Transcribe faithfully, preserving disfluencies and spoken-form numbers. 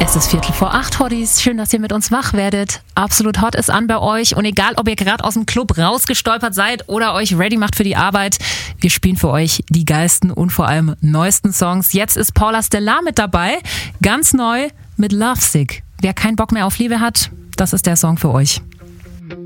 Es ist Viertel vor acht, Hotties. Schön, dass ihr mit uns wach werdet. Absolut Hot ist an bei euch. Und egal, ob ihr gerade aus dem Club rausgestolpert seid oder euch ready macht für die Arbeit, wir spielen für euch die geilsten und vor allem neuesten Songs. Jetzt ist Paula Stellar mit dabei. Ganz neu mit Lovesick. Wer keinen Bock mehr auf Liebe hat, das ist der Song für euch.